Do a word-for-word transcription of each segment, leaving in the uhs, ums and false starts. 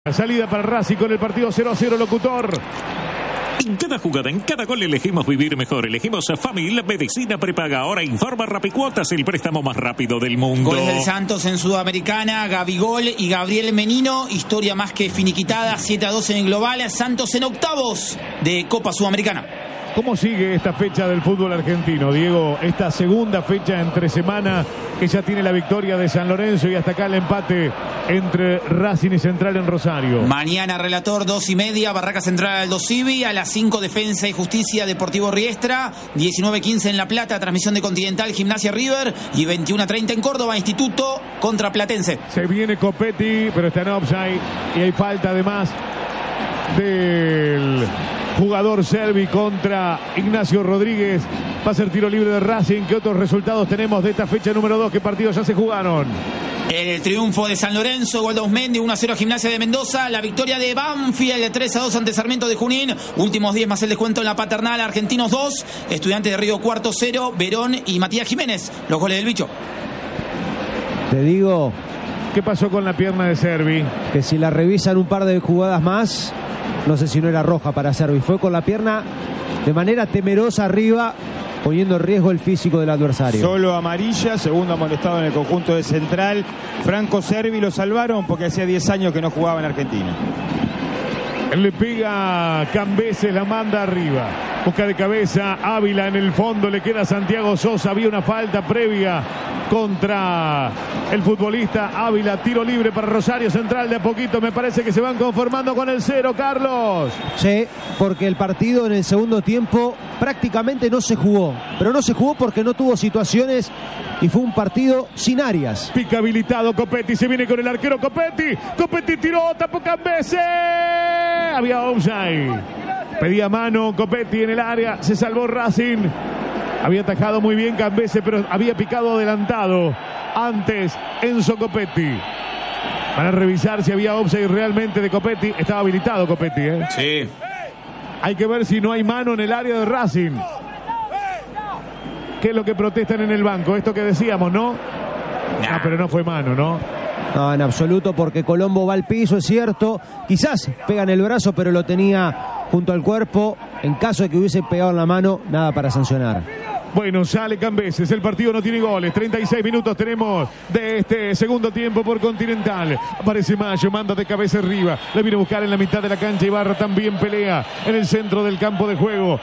Salida para Racing con el partido cero a cero, locutor. En cada jugada, en cada gol elegimos vivir mejor. Elegimos a Famil, medicina prepaga. Ahora informa Rapicuotas, el préstamo más rápido del mundo. Goles del Santos en Sudamericana, Gabigol y Gabriel Menino. Historia más que finiquitada, siete a dos en el global. Santos en octavos de Copa Sudamericana. ¿Cómo sigue esta fecha del fútbol argentino, Diego? Esta segunda fecha entre semana que ya tiene la victoria de San Lorenzo y hasta acá el empate entre Racing y Central en Rosario. Mañana, relator, dos y media, Barraca Central Aldo Civi. A las cinco, Defensa y Justicia, Deportivo Riestra. diecinueve quince en La Plata, transmisión de Continental, Gimnasia River. Y veintiuno treinta en Córdoba, Instituto contra Platense. Se viene Copetti, pero está en offside y hay falta además del jugador Servi contra Ignacio Rodríguez. Va a ser tiro libre de Racing. ¿Qué otros resultados tenemos de esta fecha número dos? ¿Qué partidos ya se jugaron? El triunfo de San Lorenzo, gol de Osmendi, uno a cero a Gimnasia de Mendoza. La victoria de Banfield, tres a dos ante Sarmiento de Junín. Últimos diez más el descuento en la Paternal. Argentinos dos, Estudiantes de Río Cuarto cero, Verón y Matías Jiménez. Los goles del bicho. Te digo... ¿Qué pasó con la pierna de Servi? Que si la revisan un par de jugadas más, no sé si no era roja para Servi. Fue con la pierna de manera temerosa arriba, poniendo en riesgo el físico del adversario. Solo amarilla, segundo amonestado en el conjunto de Central. Franco Servi lo salvaron porque hacía diez años que no jugaba en Argentina. Le pega Cambeses, la manda arriba. Busca de cabeza Ávila en el fondo, le queda Santiago Sosa. Había una falta previa contra el futbolista Ávila. Tiro libre para Rosario Central. De a poquito me parece que se van conformando con el cero, Carlos. Sí, porque el partido en el segundo tiempo prácticamente no se jugó. Pero no se jugó porque no tuvo situaciones y fue un partido sin áreas. Pica habilitado Copetti, se viene con el arquero Copetti. Copetti tiró, tapó Cambeses. Había offside. Pedía mano Copetti en el área. Se salvó Racing. Había atajado muy bien Cambeses, pero había picado adelantado antes Enzo Copetti. Van a revisar si había offside realmente de Copetti. Estaba habilitado Copetti, ¿eh? Sí. Hay que ver si no hay mano en el área de Racing. ¿Qué es lo que protestan en el banco? Esto que decíamos, ¿no? Ah, pero no fue mano, ¿no? No, en absoluto, porque Colombo va al piso, es cierto. Quizás pega en el brazo, pero lo tenía junto al cuerpo. En caso de que hubiese pegado en la mano, nada para sancionar. Bueno, sale Cambeses, el partido no tiene goles. treinta y seis minutos tenemos de este segundo tiempo por Continental. Aparece Mayo, manda de cabeza arriba. Le viene a buscar en la mitad de la cancha. Ibarra también pelea en el centro del campo de juego.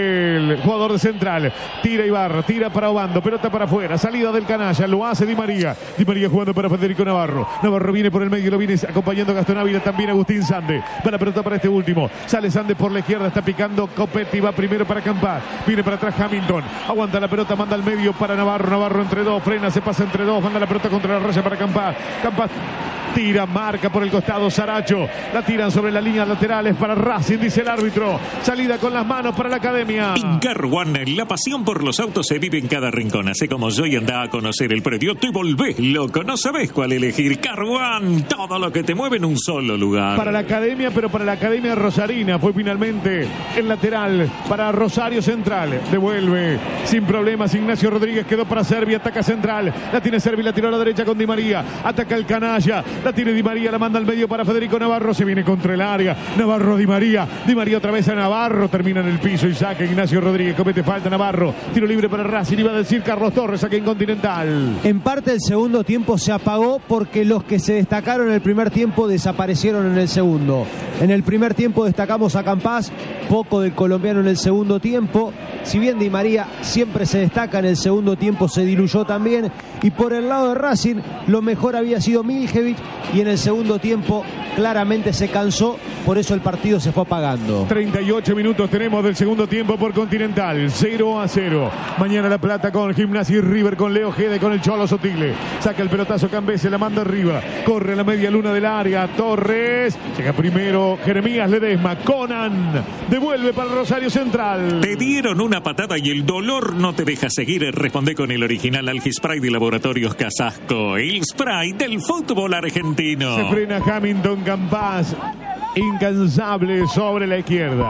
El jugador de Central. Tira Ibarra, tira para Obando, pelota para afuera. Salida del canalla, lo hace Di María. Di María jugando para Federico Navarro. Navarro viene por el medio, lo viene acompañando Gastón Ávila. También Agustín Sande. Va la pelota para este último. Sale Sande por la izquierda, está picando Copetti. Va primero para Campás. Viene para atrás Hamilton. Aguanta la pelota, manda al medio para Navarro. Navarro entre dos, frena, se pasa entre dos. Manda la pelota contra la raya para Campás. Campás tira, marca por el costado Saracho. La tiran sobre las líneas laterales para Racing, dice el árbitro. Salida con las manos para la academia. En Car One, la pasión por los autos se vive en cada rincón. Así como yo y anda a conocer el predio, te volvés loco. No sabés cuál elegir. Car One, todo lo que te mueve en un solo lugar. Para la academia, pero para la academia rosarina fue finalmente el lateral para Rosario Central. Devuelve sin problemas Ignacio Rodríguez, quedó para Servi, ataca Central. La tiene Servi, la tiró a la derecha con Di María. Ataca el canalla. La tiene Di María, la manda al medio para Federico Navarro. Se viene contra el área. Navarro, Di María. Di María otra vez a Navarro. Termina en el piso y saca Ignacio Rodríguez. Comete falta Navarro. Tiro libre para Racing. Iba a decir Carlos Torres aquí en Continental. En parte el segundo tiempo se apagó porque los que se destacaron en el primer tiempo desaparecieron en el segundo. En el primer tiempo destacamos a Campás. Poco del colombiano en el segundo tiempo. Si bien Di María siempre se destaca, en el segundo tiempo se diluyó también. Y por el lado de Racing, lo mejor había sido Miljevic. Y en el segundo tiempo claramente se cansó. Por eso el partido se fue apagando. treinta y ocho minutos tenemos del segundo tiempo por Continental. cero a cero. Mañana La Plata con Gimnasia y River con Leo Gede, con el Cholo Sotile. Saca el pelotazo Cambeses, la manda arriba. Corre a la media luna del área. Torres. Llega primero Jeremías Ledesma. Conan. Devuelve para Rosario Central. Te dieron una patada y el dolor no te deja seguir. Responde con el original Algispray de Laboratorios Casasco. El spray del fútbol argentino. Se frena Hamilton. Campás, incansable sobre la izquierda.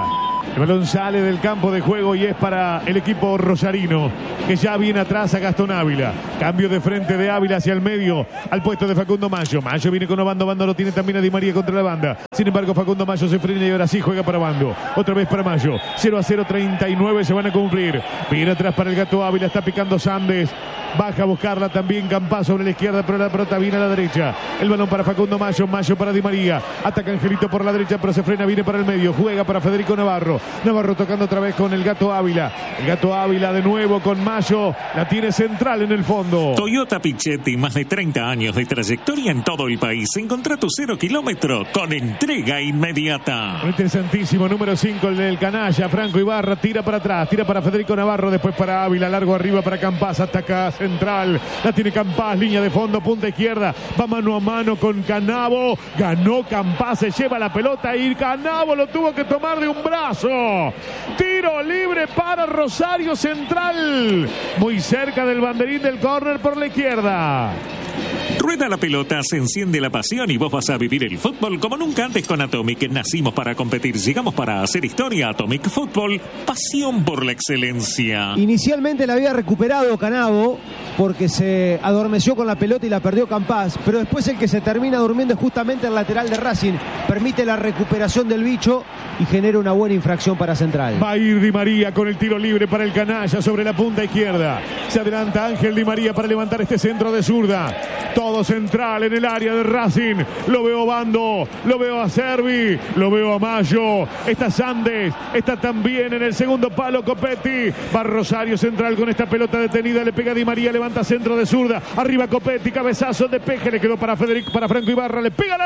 El balón sale del campo de juego y es para el equipo rosarino, que ya viene atrás a Gastón Ávila. Cambio de frente de Ávila hacia el medio, al puesto de Facundo Mayo. Mayo viene con Obando, Obando lo tiene también a Di María contra la banda. Sin embargo, Facundo Mayo se frena y ahora sí juega para Obando. Otra vez para Mayo. cero a cero, treinta y nueve se van a cumplir. Viene atrás para el Gato Ávila, está picando Sandes. Baja a buscarla también Campás sobre la izquierda, pero la pelota viene a la derecha. El balón para Facundo Mayo, Mayo para Di María. Ataca Angelito por la derecha, pero se frena, viene para el medio. Juega para Federico Navarro. Navarro tocando otra vez con el Gato Ávila. El Gato Ávila de nuevo con Mayo. La tiene central en el fondo. Toyota Pichetti, más de treinta años de trayectoria en todo el país. Encontrá tu cero kilómetro con entrega inmediata. Interesantísimo, número cinco, el del canalla. Franco Ibarra tira para atrás, tira para Federico Navarro, después para Ávila, largo arriba para Campás, ataca central. La tiene Campás, línea de fondo, punta izquierda. Va mano a mano con Canavo. Ganó Campás, se lleva la pelota y Canavo lo tuvo que tomar de un brazo. Tiro libre para Rosario Central. Muy cerca del banderín del córner por la izquierda. Rueda la pelota, se enciende la pasión y vos vas a vivir el fútbol como nunca antes con Atomic. Nacimos para competir, llegamos para hacer historia. Atomic Fútbol, pasión por la excelencia. Inicialmente la había recuperado Canavo porque se adormeció con la pelota y la perdió Campás, pero después el que se termina durmiendo es justamente el lateral de Racing. Permite la recuperación del bicho y genera una buena infracción para Central. Va a ir Di María con el tiro libre para el canalla sobre la punta izquierda. Se adelanta Ángel Di María para levantar este centro de zurda. Todo Central en el área de Racing. Lo veo Bando, lo veo a Servi, lo veo a Mayo. Está Sandes, está también en el segundo palo Copetti. Va Rosario Central con esta pelota detenida. Le pega Di María, levanta centro de zurda. Arriba Copetti, cabezazo de peje. Le quedó para Federico, para Franco Ibarra. Le pega al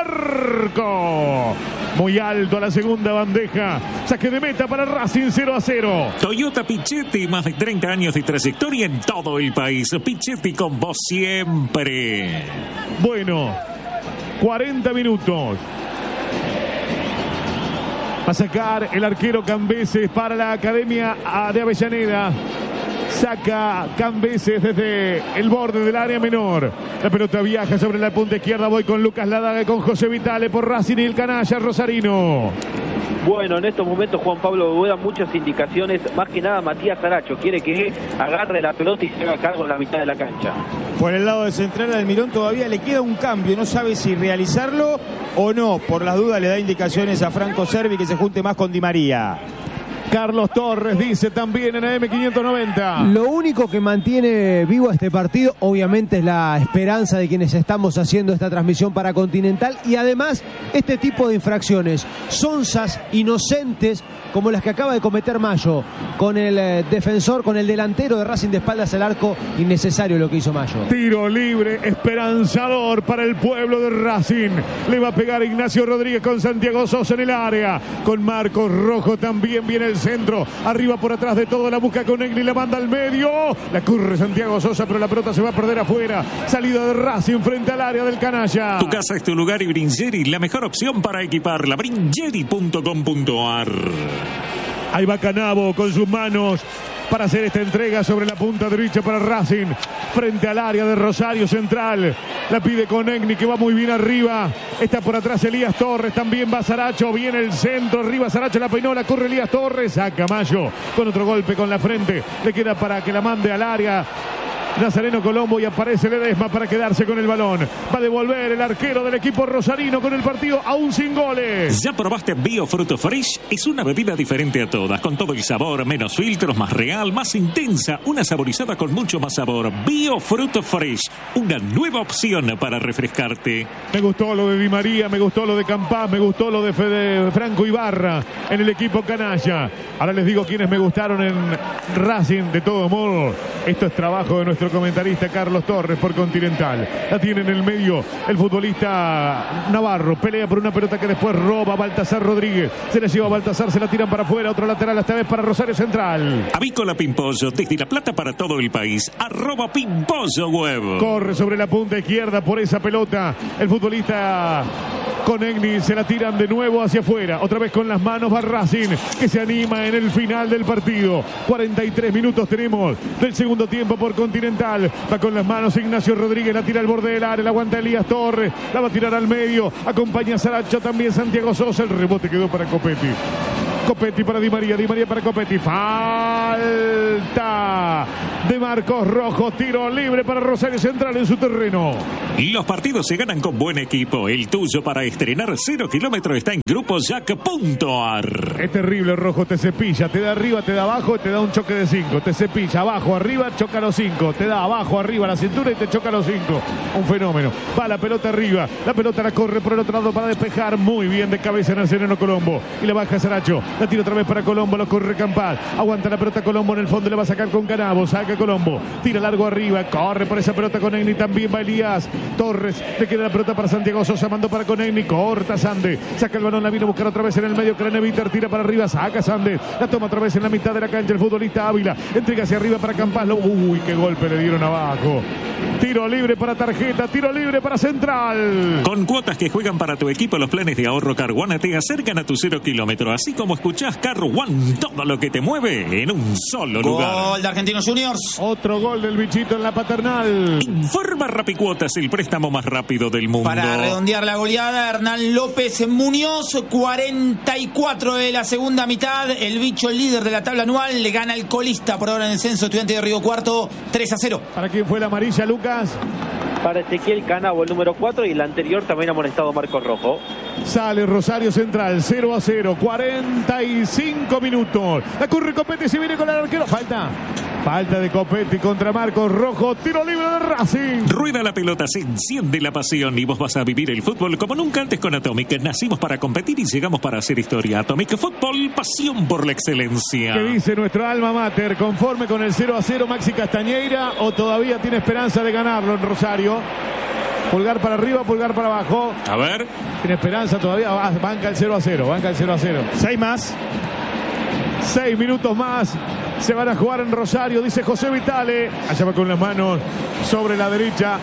arco. Muy alto a la segunda bandeja. Saque de meta para Racing, cero a cero. Toyota Pichetti, más de treinta años de trayectoria en todo el país. Pichetti con vos siempre. Bueno, cuarenta minutos. Va a sacar el arquero Cambeses para la Academia de Avellaneda. Saca Cambeses desde el borde del área menor. La pelota viaja sobre la punta izquierda. Voy con Lucas Ladaga, con José Vitale por Racing y el canalla rosarino. Bueno, en estos momentos Juan Pablo Bóveda, muchas indicaciones, más que nada Matías Aracho quiere que agarre la pelota y se haga cargo en la mitad de la cancha. Por el lado de Central, Almirón todavía le queda un cambio, no sabe si realizarlo o no. Por las dudas le da indicaciones a Franco Servi que se junte más con Di María. Carlos Torres dice también en A M quinientos noventa. Lo único que mantiene vivo este partido, obviamente, es la esperanza de quienes estamos haciendo esta transmisión para Continental y además este tipo de infracciones sonzas, inocentes, como las que acaba de cometer Mayo con el eh, defensor, con el delantero de Racing de espaldas al arco. Innecesario lo que hizo Mayo. Tiro libre esperanzador para el pueblo de Racing. Le va a pegar Ignacio Rodríguez con Santiago Sosa en el área, con Marcos Rojo también viene el centro, arriba por atrás de todo, la busca con Egli, la manda al medio, la corre Santiago Sosa, pero la pelota se va a perder afuera. Salida de Racing frente al área del canalla. Tu casa es tu lugar y Bringeri, la mejor opción para equiparla. Bringeri punto com punto ar. Ahí va Canavo con sus manos para hacer esta entrega sobre la punta derecha para Racing, frente al área de Rosario Central. La pide con Egni, que va muy bien arriba. Está por atrás Elías Torres, también va Saracho, viene el centro, arriba Saracho, la peinó, la corre Elías Torres, saca Mayo con otro golpe con la frente. Le queda para que la mande al área Nazareno Colombo y aparece Ledesma para quedarse con el balón. Va a devolver el arquero del equipo rosarino con el partido aún sin goles. ¿Ya probaste Bio Fruto Fresh? Es una bebida diferente a todas, con todo el sabor, menos filtros, más real, más intensa, una saborizada con mucho más sabor. Bio Fruto Fresh, una nueva opción para refrescarte. Me gustó lo de Di María, me gustó lo de Campás, me gustó lo de Fede, Franco Ibarra en el equipo canalla. Ahora les digo quiénes me gustaron en Racing. De todo modo, esto es trabajo de nuestro comentarista Carlos Torres por Continental. La tiene en el medio el futbolista Navarro, pelea por una pelota que después roba Baltasar Rodríguez, se la lleva a Baltasar, se la tiran para afuera, otro lateral esta vez para Rosario Central. Avícola Pimpollo, desde La Plata para todo el país, arroba Pimpollo Web. Corre sobre la punta izquierda por esa pelota el futbolista Conegni, se la tiran de nuevo hacia afuera, otra vez con las manos va Racing, que se anima en el final del partido. cuarenta y tres minutos tenemos del segundo tiempo por Continental. Va con las manos Ignacio Rodríguez, la tira al borde del área, la aguanta Elías Torres, la va a tirar al medio, acompaña a Saracho, también Santiago Sosa, el rebote quedó para Copetti. Copetti para Di María, Di María para Copetti. Falta de Marcos Rojo. Tiro libre para Rosario Central en su terreno. Los partidos se ganan con buen equipo. El tuyo para estrenar cero kilómetros está en grupo jack punto a r. Es terrible, Rojo. Te cepilla, te da arriba, te da abajo, te da un choque de cinco. Te cepilla abajo, arriba, choca los cinco. Te da abajo, arriba la cintura y te choca los cinco. Un fenómeno. Va la pelota arriba. La pelota la corre por el otro lado para despejar. Muy bien de cabeza en el sereno Colombo. Y la baja Saracho. La tira otra vez para Colombo. Lo corre Campal. Aguanta la pelota Colombo en el fondo. Le va a sacar con Canavo. Saca Colombo. Tira largo arriba. Corre por esa pelota con Egni. También va Elías Torres. Le queda la pelota para Santiago Sosa. Mandó para con Egni. Corta Sande. Saca el balón. La vino a buscar otra vez en el medio. Craneviter tira para arriba. Saca Sande. La toma otra vez en la mitad de la cancha. El futbolista Ávila. Entrega hacia arriba para Campal. Uy, qué golpe le dieron abajo. Tiro libre para tarjeta. Tiro libre para Central. Con cuotas que juegan para tu equipo, los planes de ahorro Car One te acercan a tu cero kilómetro. Así como escuchás Car One, todo lo que te mueve en un solo lugar. Gol de Argentinos Juniors. Otro gol del bichito en la paternal. Informa Rapicuotas, el préstamo más rápido del mundo. Para redondear la goleada, Hernán López Muñoz, cuarenta y cuatro de la segunda mitad. El bicho, el líder de la tabla anual, le gana al colista por ahora en el censo, Estudiante de Río Cuarto, tres a cero. ¿Para quién fue la amarilla, Lucas? Para Ezequiel Canavo, el número cuatro, y el anterior también amonestado Marcos Rojo. Sale Rosario Central, cero a cero, cuarenta y cinco minutos. La corre Copetti, se viene con el arquero. Falta. Falta de Copetti contra Marcos Rojo. Tiro libre de Racing. Rueda la pelota, se enciende la pasión y vos vas a vivir el fútbol como nunca antes con Atomic. Nacimos para competir y llegamos para hacer historia. Atomic Fútbol, pasión por la excelencia. ¿Qué dice nuestro alma mater? ¿Conforme con el cero a cero Maxi Castañeira o todavía tiene esperanza de ganarlo en Rosario? Pulgar para arriba, pulgar para abajo. A ver. Tiene esperanza todavía. Banca el cero a cero. Banca el cero a cero. Seis más. Seis minutos más. Se van a jugar en Rosario, dice José Vitale. Allá va con las manos sobre la derecha.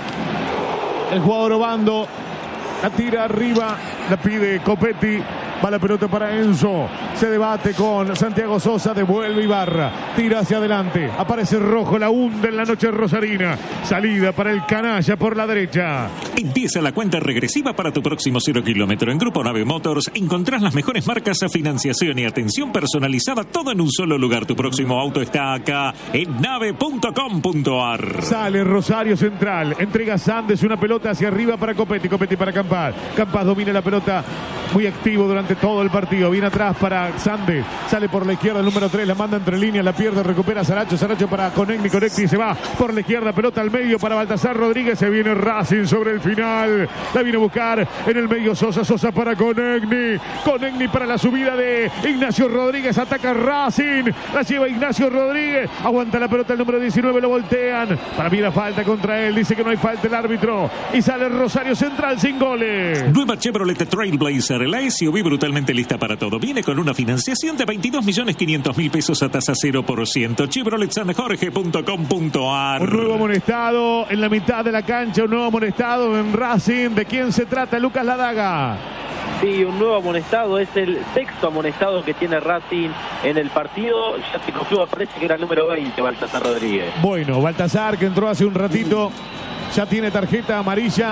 El jugador Obando. La tira arriba. La pide Copetti. Va la pelota para Enzo. Se debate con Santiago Sosa. Devuelve Ibarra. Tira hacia adelante. Aparece Rojo. La hunde en la noche rosarina. Salida para el canalla por la derecha. Empieza la cuenta regresiva para tu próximo cero kilómetro. En Grupo Nave Motors encontrás las mejores marcas, financiación y atención personalizada. Todo en un solo lugar. Tu próximo auto está acá en nave punto com punto a r. Sale Rosario Central. Entrega Sandes una pelota hacia arriba para Copetti. Copetti para Campas. Campas domina la pelota. Muy activo durante todo el partido. Viene atrás para Sande. Sale por la izquierda el número tres. La manda entre líneas. La pierde. Recupera Saracho. Saracho para Conegni. Conegni se va por la izquierda. Pelota al medio para Baltasar Rodríguez. Se viene Racing sobre el final. La viene a buscar en el medio Sosa. Sosa para Conegni. Conegni para la subida de Ignacio Rodríguez. Ataca Racing. La lleva Ignacio Rodríguez. Aguanta la pelota el número diecinueve. Lo voltean. Para mí la falta contra él. Dice que no hay falta el árbitro. Y sale Rosario Central sin goles. Nueva Chevrolet Trailblazer. La S U V brutalmente lista para todo. Viene con una financiación de veintidós millones quinientos mil pesos a tasa cero por ciento. Chevrolet San Jorge punto com punto a r. Un nuevo amonestado en la mitad de la cancha. Un nuevo amonestado en Racing. ¿De quién se trata, Lucas Ladaga? Sí, un nuevo amonestado. Es el sexto amonestado que tiene Racing en el partido. Ya se confirma, parece que era el número veinte, Baltasar Rodríguez. Bueno, Baltasar, que entró hace un ratito, ya tiene tarjeta amarilla.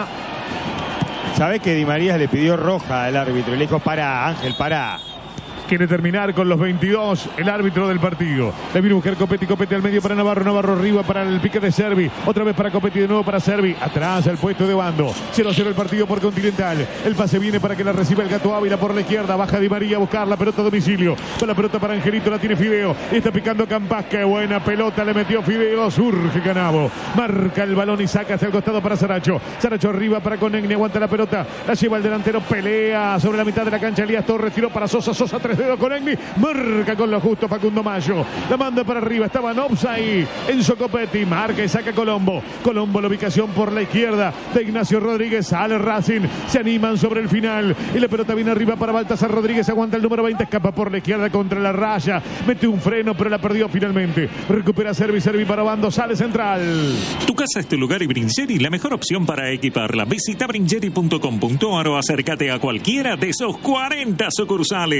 ¿Sabés que Di María le pidió roja al árbitro? Le dijo, para, Ángel, para. Quiere terminar con los veintidós el árbitro del partido. Le viene a buscar Copetti, Copetti al medio para Navarro, Navarro arriba para el pique de Servi. Otra vez para Copetti, de nuevo para Servi. Atrás al puesto de Bando. cero a cero el partido por Continental. El pase viene para que la reciba el Gato Ávila por la izquierda. Baja Di María a buscar la pelota a domicilio. Con la pelota para Angelito, la tiene Fideo. Está picando Campas. Qué buena pelota le metió Fideo. Surge Canavo. Marca el balón y saca hacia el costado para Saracho. Saracho arriba para Conegni. Aguanta la pelota. La lleva el delantero. Pelea sobre la mitad de la cancha. Elías Torres tiró para Sosa. Sosa tres dedos con Egni. Marca con lo justo Facundo Mayo. La manda para arriba. Estaba en offside. Enzo Copetti. Marca y saca Colombo. Colombo la ubicación por la izquierda de Ignacio Rodríguez. Sale Racing. Se animan sobre el final. Y la pelota viene arriba para Baltasar Rodríguez. Aguanta el número veinte. Escapa por la izquierda contra la raya. Mete un freno, pero la perdió finalmente. Recupera Servi. Servi para Bando. Sale Central. Tu casa es tu lugar y Bringeri la mejor opción para equiparla. Visita bringeri punto com punto a r o acércate a cualquiera de esos cuarenta sucursales. cuarenta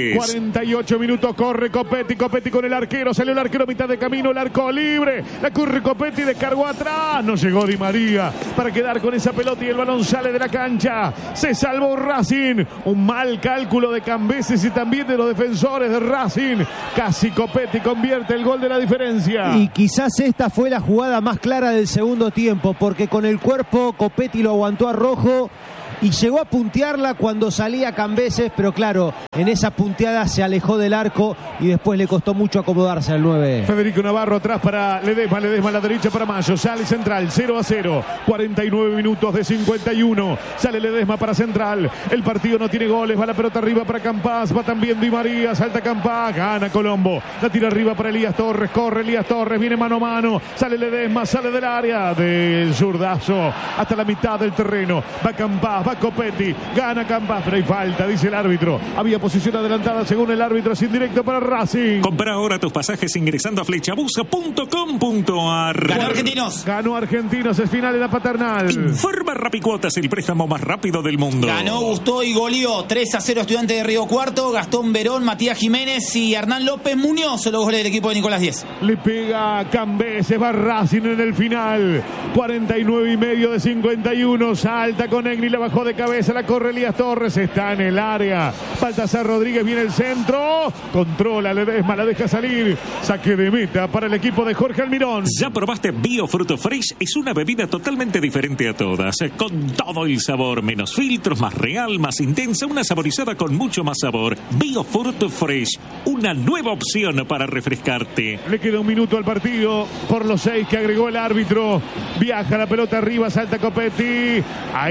cuarenta y ocho minutos, corre Copetti, Copetti con el arquero, salió el arquero a mitad de camino, el arco libre, la corre Copetti, descargó atrás, no llegó Di María para quedar con esa pelota y el balón sale de la cancha, se salvó Racing, un mal cálculo de Cambeses y también de los defensores de Racing, casi Copetti convierte el gol de la diferencia. Y quizás esta fue la jugada más clara del segundo tiempo, porque con el cuerpo Copetti lo aguantó a Rojo y llegó a puntearla cuando salía Cambeses, pero claro, en esa punteada se alejó del arco y después le costó mucho acomodarse al nueve. Federico Navarro atrás para Ledesma, Ledesma a la derecha para Mayo, sale Central, cero a cero, cuarenta y nueve minutos de cincuenta y uno, sale Ledesma para Central, el partido no tiene goles, va la pelota arriba para Campás, va también Di María, salta Campás, gana Colombo, la tira arriba para Elías Torres, corre Elías Torres, viene mano a mano, sale Ledesma, sale del área del zurdazo hasta la mitad del terreno, va Campás, va Copetti, gana Campás, pero hay falta, dice el árbitro. Había posición adelantada según el árbitro, es indirecto para Racing. Compra ahora tus pasajes ingresando a flechabus punto com punto ar. Ganó Argentinos. Ganó Argentinos, es final en la Paternal. Informa Rapicuotas, el préstamo más rápido del mundo. Ganó, gustó y goleó tres a cero Estudiantes de Río Cuarto, Gastón Verón, Matías Jiménez y Hernán López Muñoz los goles del equipo de Nicolás Díez. Le pega Cambeses, va Racing en el final. cuarenta y nueve y medio de cincuenta y uno, salta con Egni, la bajó de cabeza, la corre Elías Torres, está en el área. Baltasar Rodríguez viene el centro, controla Ledesma, la deja salir. Saque de meta para el equipo de Jorge Almirón. ¿Ya probaste Bio Fruto Fresh? Es una bebida totalmente diferente a todas, con todo el sabor, menos filtros, más real, más intensa, una saborizada con mucho más sabor. Bio Fruto Fresh, una nueva opción para refrescarte. Le queda un minuto al partido por los seis que agregó el árbitro. Viaja la pelota arriba, salta Copetti.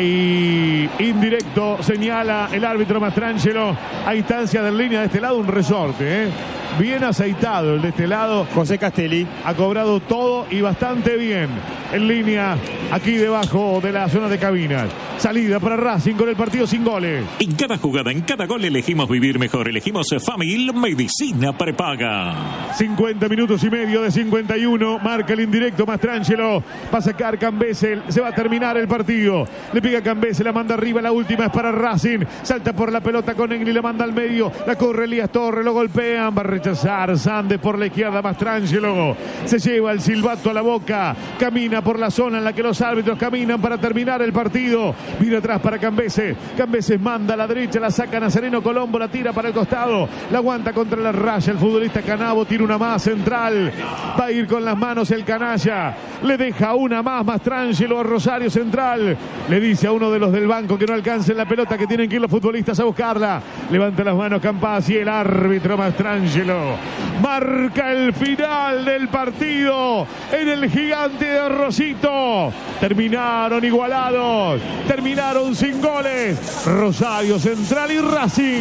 Ahí indirecto señala el árbitro Mastrangelo a instancia de línea de este lado, un resorte, ¿eh? Bien aceitado el de este lado. José Castelli ha cobrado todo y bastante bien. En línea, aquí debajo de la zona de cabinas. Salida para Racing con el partido sin goles. En cada jugada, en cada gol elegimos vivir mejor. Elegimos Famil Medicina Prepaga. cincuenta minutos y medio de cincuenta y uno. Marca el indirecto Mastrangelo. Va a sacar Cambeses. Se va a terminar el partido. Le pega Cambeses, la manda arriba. La última es para Racing. Salta por la pelota con Egni, la manda al medio. La corre Elías Torres, lo golpean. Va a rechazar Sandes por la izquierda. Mastrangelo se lleva el silbato a la boca. Camina por la zona en la que los árbitros caminan para terminar el partido. Viene atrás para Cambeses. Cambeses manda a la derecha, la saca Nazareno Colombo, la tira para el costado. La aguanta contra la raya el futbolista Canavo. Tira una más central. Va a ir con las manos el canalla. Le deja una más Mastrangelo a Rosario Central. Le dice a uno de los del banco que no alcancen la pelota, que tienen que ir los futbolistas a buscarla. Levanta las manos Campás y el árbitro Mastrangelo marca el final del partido en el Gigante de Rosito. Terminaron igualados, terminaron sin goles Rosario Central y Racing.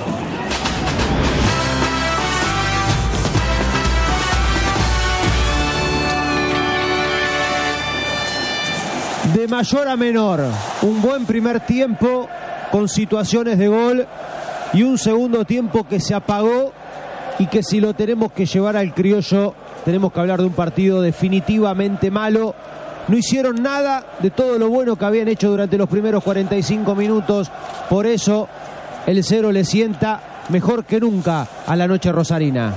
De mayor a menor, un buen primer tiempo con situaciones de gol y un segundo tiempo que se apagó y que, si lo tenemos que llevar al criollo, tenemos que hablar de un partido definitivamente malo. No hicieron nada de todo lo bueno que habían hecho durante los primeros cuarenta y cinco minutos. Por eso el cero le sienta mejor que nunca a la noche rosarina.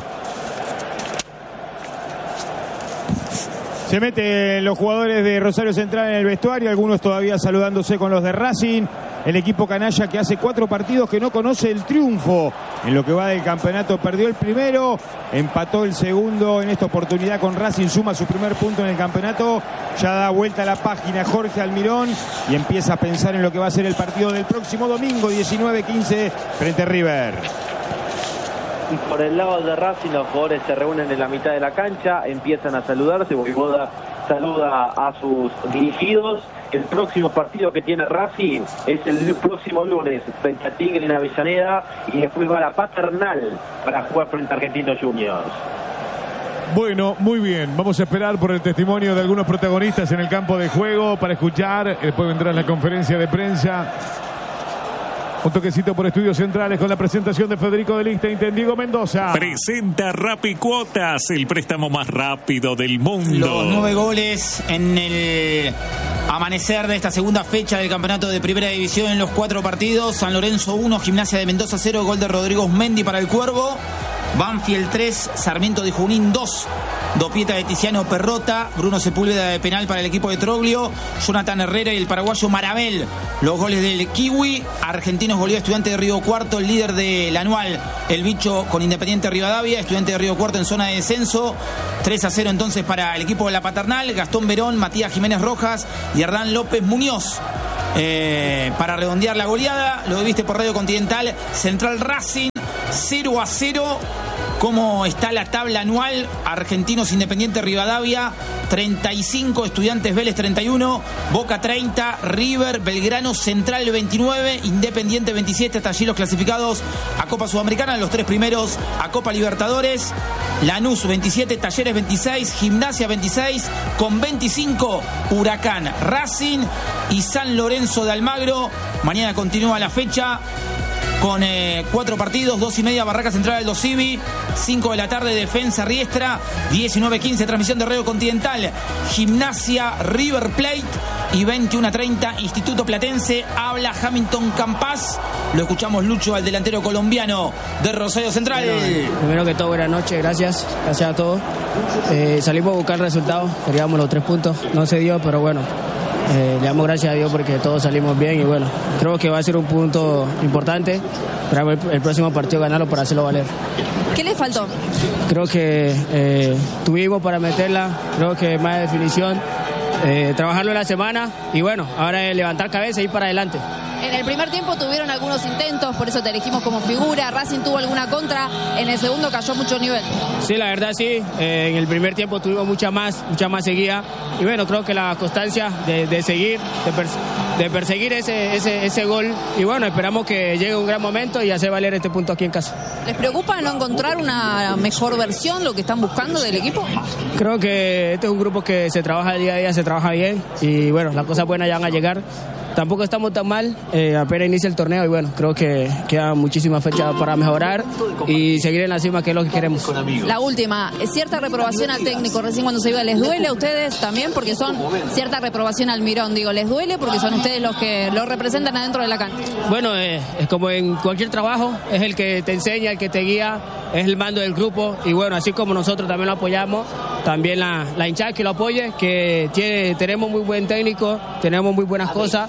Se meten los jugadores de Rosario Central en el vestuario, algunos todavía saludándose con los de Racing. El equipo canalla, que hace cuatro partidos que no conoce el triunfo en lo que va del campeonato, perdió el primero, empató el segundo. En esta oportunidad con Racing suma su primer punto en el campeonato. Ya da vuelta a la página Jorge Almirón y empieza a pensar en lo que va a ser el partido del próximo domingo diecinueve quince frente a River. Por el lado de Racing, los jugadores se reúnen en la mitad de la cancha, empiezan a saludarse. Voivoda saluda a sus dirigidos. El próximo partido que tiene Racing es el próximo lunes frente a Tigre en Avellaneda, y después va a la Paternal para jugar frente a Argentinos Juniors. Bueno, muy bien. Vamos a esperar por el testimonio de algunos protagonistas en el campo de juego para escuchar. Después vendrá la conferencia de prensa. Un toquecito por Estudios Centrales con la presentación de Federico de Lichtenstein, Diego Mendoza. Presenta Rapicuotas, el préstamo más rápido del mundo. Los nueve goles en el amanecer de esta segunda fecha del campeonato de Primera División en los cuatro partidos. San Lorenzo uno, Gimnasia de Mendoza cero, gol de Rodrigo Osmendi para el Cuervo. Banfield tres, Sarmiento de Junín dos, Dopieta de Tiziano Perrota, Bruno Sepúlveda de penal para el equipo de Troglio, Jonathan Herrera y el paraguayo Marabel, los goles del Kiwi. Argentinos goleó a Estudiante de Río Cuarto, el líder del anual, el Bicho con Independiente Rivadavia. Estudiante de Río Cuarto en zona de descenso, tres a cero entonces para el equipo de la Paternal. Gastón Verón, Matías Jiménez Rojas y Hernán López Muñoz. Eh, para redondear la goleada, lo viste por Radio Continental. Central Racing cero a cero. ¿Cómo está la tabla anual? Argentinos Independiente Rivadavia treinta y cinco, Estudiantes Vélez treinta y uno, Boca treinta, River, Belgrano Central veintinueve, Independiente veintisiete, hasta allí los clasificados a Copa Sudamericana, los tres primeros a Copa Libertadores. Lanús veintisiete, Talleres veintiséis, Gimnasia veintiséis, con veinticinco Huracán, Racing y San Lorenzo de Almagro. Mañana continúa la fecha con eh, cuatro partidos, dos y media Barraca Central Aldo Civi, cinco de la tarde Defensa Riestra, diecinueve quince transmisión de Radio Continental, Gimnasia River Plate y veintiuno a treinta Instituto Platense. Habla Hamilton Campas, lo escuchamos Lucho, al delantero colombiano de Rosario Central. Bueno, primero que todo, buenas noches, gracias, gracias a todos. Eh, salimos a buscar resultados, queríamos los tres puntos, no se dio, pero bueno. Eh, le damos gracias a Dios porque todos salimos bien y bueno, creo que va a ser un punto importante para el, el próximo partido ganarlo para hacerlo valer. ¿Qué le faltó? Creo que eh, tuvimos para meterla, creo que más definición, eh, trabajarlo en la semana y bueno, ahora es levantar cabeza e ir para adelante. En el primer tiempo tuvieron algunos intentos, por eso te elegimos como figura. Racing tuvo alguna contra, en el segundo cayó mucho nivel. Sí, la verdad sí, eh, en el primer tiempo tuvimos mucha más, mucha más seguida y bueno, creo que la constancia de, de seguir, de, pers de perseguir ese, ese, ese gol y bueno, esperamos que llegue un gran momento y hacer valer este punto aquí en casa. ¿Les preocupa no encontrar una mejor versión, lo que están buscando del equipo? Creo que este es un grupo que se trabaja día a día, se trabaja bien y bueno, las cosas buenas ya van a llegar. Tampoco estamos tan mal, eh, apenas inicia el torneo y bueno, creo que queda muchísimas fechas para mejorar y seguir en la cima, que es lo que queremos. La última, cierta reprobación al técnico recién cuando se iba, ¿les duele a ustedes también? Porque son cierta reprobación al Mirón, digo, ¿les duele? Porque son ustedes los que lo representan adentro de la cancha. Bueno, eh, es como en cualquier trabajo, es el que te enseña, el que te guía, es el mando del grupo y bueno, así como nosotros también lo apoyamos, también la, la hinchada que lo apoye, que tiene, tenemos muy buen técnico, tenemos muy buenas cosas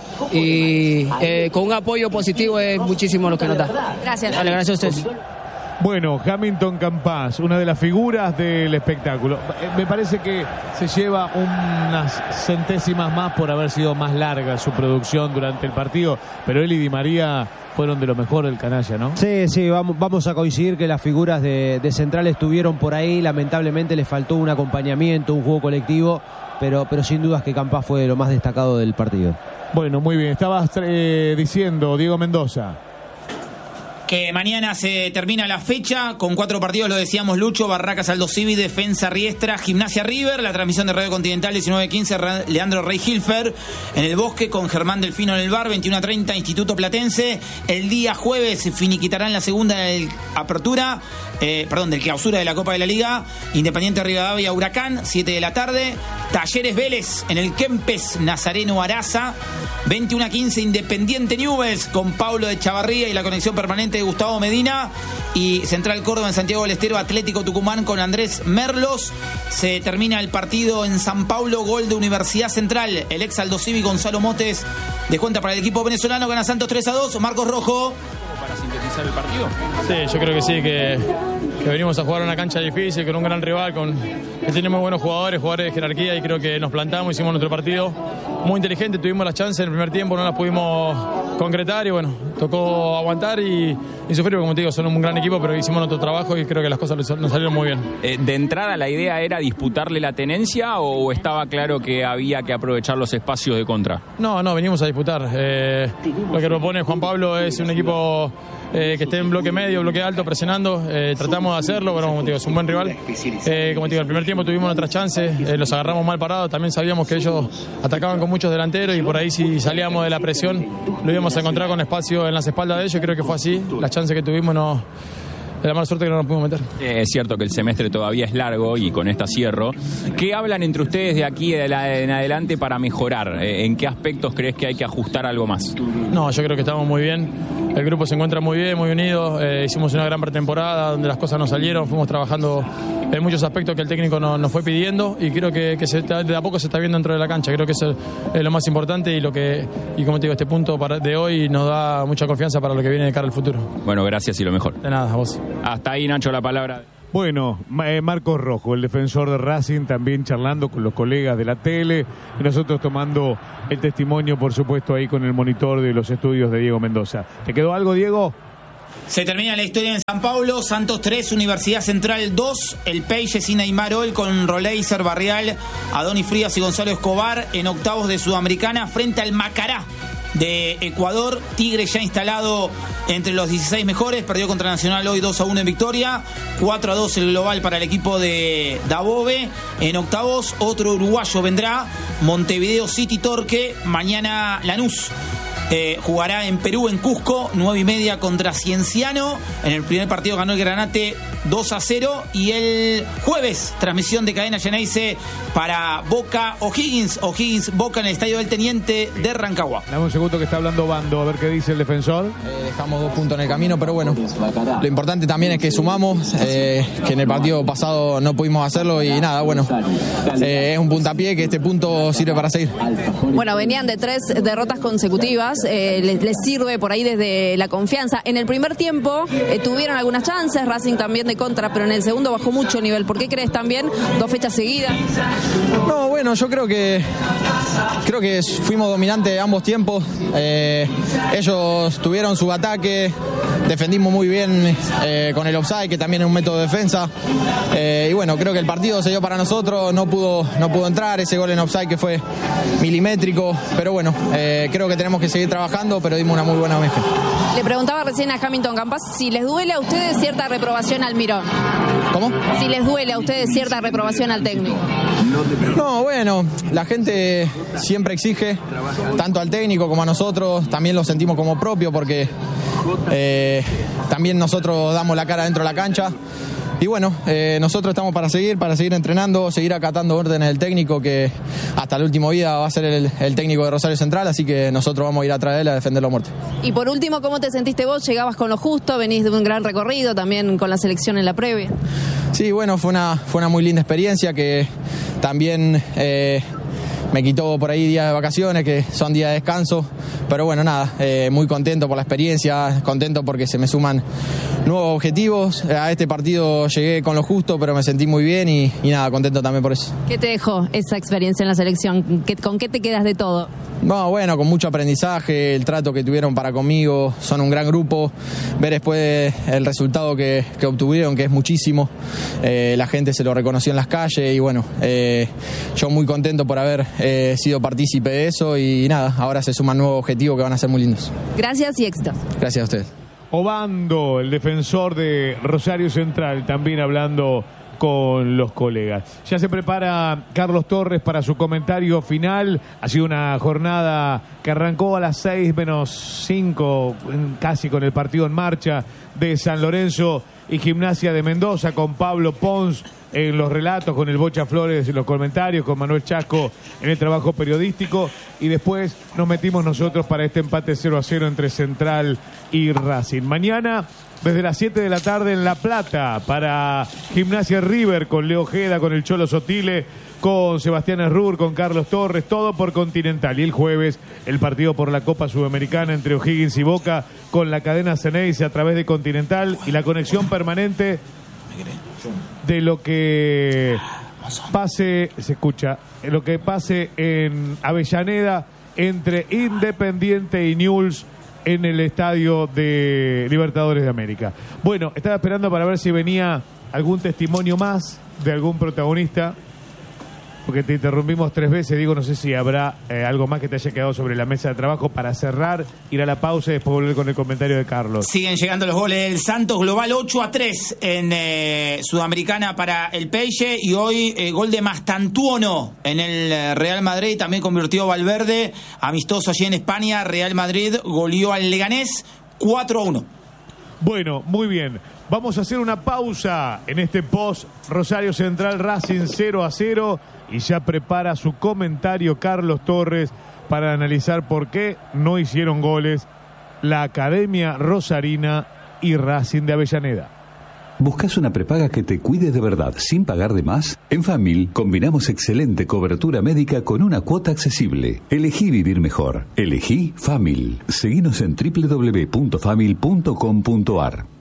y eh, con un apoyo positivo es muchísimo lo que nos da. Gracias. Vale, gracias a ustedes. Bueno, Hamilton Campas, una de las figuras del espectáculo. Me parece que se lleva unas centésimas más por haber sido más larga su producción durante el partido, pero él y Di María fueron de lo mejor del canalla, ¿no? Sí, sí, vamos, vamos a coincidir que las figuras de, de Central estuvieron por ahí, lamentablemente les faltó un acompañamiento, un juego colectivo, pero, pero sin dudas que Campas fue lo más destacado del partido. Bueno, muy bien, estabas eh, diciendo, Diego Mendoza. Que mañana se termina la fecha con cuatro partidos, lo decíamos Lucho, Barracas Aldo Civi, Defensa Riestra, Gimnasia River, la transmisión de Radio Continental diecinueve quince, Leandro Rey Hilfer, en el Bosque con Germán Delfino en el bar, veintiuno a treinta, Instituto Platense. El día jueves se finiquitarán la segunda del apertura, eh, perdón, del clausura de la Copa de la Liga, Independiente Rivadavia Huracán, siete de la tarde, Talleres Vélez en el Kempes Nazareno Araza, veintiuno a quince, Independiente Newell's con Pablo de Chavarría y la conexión permanente de Gustavo Medina, y Central Córdoba en Santiago del Estero, Atlético Tucumán con Andrés Merlos. Se termina el partido en San Pablo, gol de Universidad Central, el ex Aldo Civi Gonzalo Motes descuenta para el equipo venezolano, gana Santos tres a dos. Marcos Rojo. ¿Para sintetizar el partido? Sí, yo creo que sí, que, que venimos a jugar una cancha difícil, con un gran rival, con que tenemos buenos jugadores, jugadores de jerarquía, y creo que nos plantamos, hicimos nuestro partido muy inteligente, tuvimos las chances en el primer tiempo, no las pudimos concretar y bueno, tocó aguantar y, y sufrir, como te digo, son un gran equipo, pero hicimos nuestro trabajo y creo que las cosas nos salieron muy bien. Eh, ¿De entrada la idea era disputarle la tenencia o estaba claro que había que aprovechar los espacios de contra? No, no, venimos a disputar. Eh, lo que propone Juan Pablo es un equipo eh, que esté en bloque medio, bloque alto, presionando. Eh, tratamos de hacerlo, pero como te digo, es un buen rival. Eh, como te digo, el primer tiempo tuvimos otras chances, eh, los agarramos mal parados. También sabíamos que ellos atacaban con muchos delanteros y por ahí si salíamos de la presión lo íbamos a encontrar con espacio en las espaldas de ellos. Creo que fue así. Las chances que tuvimos no... de la mala suerte que no nos pudimos meter. Es cierto que el semestre todavía es largo y con esta cierro. ¿Qué hablan entre ustedes de aquí de la, en adelante para mejorar? ¿En qué aspectos crees que hay que ajustar algo más? No, yo creo que estamos muy bien. El grupo se encuentra muy bien, muy unido. Eh, hicimos una gran pretemporada donde las cosas nos salieron. Fuimos trabajando en muchos aspectos que el técnico nos, nos fue pidiendo y creo que, que se, de a poco se está viendo dentro de la cancha. Creo que eso es lo más importante y lo que y como te digo, este punto para, de hoy nos da mucha confianza para lo que viene de cara al futuro. Bueno, gracias y lo mejor. De nada, a vos. Hasta ahí, Nacho, la palabra. Bueno, eh, Marcos Rojo, el defensor de Racing, también charlando con los colegas de la tele y nosotros tomando el testimonio, por supuesto, ahí con el monitor de los estudios de Diego Mendoza. ¿Te quedó algo, Diego? Se termina la historia en San Pablo. Santos tres, Universidad Central dos. El Peixe sin Neymar hoy con Roleiser, Barrial, Adonis Frías y Gonzalo Escobar en octavos de Sudamericana frente al Macará de Ecuador. Tigre ya instalado entre los dieciséis mejores, perdió contra Nacional hoy dos a uno en victoria, cuatro a dos el global para el equipo de Dabove. En octavos otro uruguayo vendrá, Montevideo City Torque. Mañana Lanús Eh, jugará en Perú, en Cusco, nueve y media contra Cienciano. En el primer partido ganó el Granate dos a cero. Y el jueves, transmisión de Cadena Geneise para Boca O'Higgins. O'Higgins Boca en el Estadio del Teniente de Rancagua. Dame un segundo que está hablando Bando, a ver qué dice el defensor. Eh, dejamos dos puntos en el camino, pero bueno, lo importante también es que sumamos, eh, que en el partido pasado no pudimos hacerlo y nada, bueno, eh, es un puntapié que este punto sirve para seguir. Bueno, venían de tres derrotas consecutivas. Eh, les, les sirve por ahí desde la confianza. En el primer tiempo eh, tuvieron algunas chances, Racing también de contra, pero en el segundo bajó mucho el nivel. ¿Por qué crees también? Dos fechas seguidas. No, bueno, yo creo que creo que fuimos dominantes ambos tiempos. Eh, ellos tuvieron su ataque, defendimos muy bien eh, con el offside, que también es un método de defensa. Eh, y bueno, creo que el partido se dio para nosotros, no pudo, no pudo entrar ese gol en offside que fue milimétrico, pero bueno, eh, creo que tenemos que seguir trabajando, pero dimos una muy buena meja. Le preguntaba recién a Hamilton Campas si les duele a ustedes cierta reprobación al Mirón. ¿Cómo? Si les duele a ustedes cierta reprobación al técnico. No, bueno, la gente siempre exige, tanto al técnico como a nosotros, también lo sentimos como propio porque eh, también nosotros damos la cara dentro de la cancha. Y bueno, eh, nosotros estamos para seguir, para seguir entrenando, seguir acatando órdenes del técnico, que hasta el último día va a ser el, el técnico de Rosario Central, así que nosotros vamos a ir atrás de él a defender la muerte. Y por último, ¿cómo te sentiste vos? Llegabas con lo justo, venís de un gran recorrido, también con la selección en la previa. Sí, bueno, fue una, fue una muy linda experiencia que también... Eh, Me quitó por ahí días de vacaciones, que son días de descanso, pero bueno, nada, eh, muy contento por la experiencia, contento porque se me suman nuevos objetivos. A este partido llegué con lo justo, pero me sentí muy bien y, y nada, contento también por eso. ¿Qué te dejó esa experiencia en la selección? ¿Con qué te quedas de todo? No, bueno, con mucho aprendizaje, el trato que tuvieron para conmigo, son un gran grupo, ver después el resultado que, que obtuvieron, que es muchísimo, eh, la gente se lo reconoció en las calles y bueno, eh, yo muy contento por haber eh, sido partícipe de eso y nada, ahora se suman nuevos objetivos que van a ser muy lindos. Gracias y éxito. Gracias a ustedes. Obando, el defensor de Rosario Central, también hablando con los colegas. Ya se prepara Carlos Torres para su comentario final. Ha sido una jornada que arrancó a las seis menos cinco, casi con el partido en marcha de San Lorenzo y Gimnasia de Mendoza, con Pablo Pons en los relatos, con el Bocha Flores en los comentarios, con Manuel Chasco en el trabajo periodístico, y después nos metimos nosotros para este empate cero a cero entre Central y Racing. Mañana, desde las siete de la tarde en La Plata, para Gimnasia River, con Leo Ojeda, con el Cholo Sotile, con Sebastián Errur, con Carlos Torres, todo por Continental. Y el jueves, el partido por la Copa Sudamericana entre O'Higgins y Boca, con la cadena Ceneice a través de Continental y la conexión permanente de lo que pase, se escucha, lo que pase en Avellaneda entre Independiente y Newell's en el estadio de Libertadores de América. Bueno, estaba esperando para ver si venía algún testimonio más de algún protagonista. porque te interrumpimos tres veces. Digo, no sé si habrá eh, algo más que te haya quedado sobre la mesa de trabajo para cerrar, ir a la pausa y después volver con el comentario de Carlos. Siguen llegando los goles del Santos, global ocho a tres en eh, Sudamericana para el Peixe, y hoy eh, gol de Mastantuono en el eh, Real Madrid, también convirtió Valverde, amistoso allí en España. Real Madrid goleó al Leganés cuatro a uno. Bueno, muy bien. Vamos a hacer una pausa en este post Rosario Central Racing cero a cero, y ya prepara su comentario Carlos Torres para analizar por qué no hicieron goles la Academia Rosarina y Racing de Avellaneda. ¿Buscas una prepaga que te cuide de verdad sin pagar de más? En Famil combinamos excelente cobertura médica con una cuota accesible. Elegí vivir mejor. Elegí Famil. Seguinos en doble u doble u doble u punto famil punto com punto a r.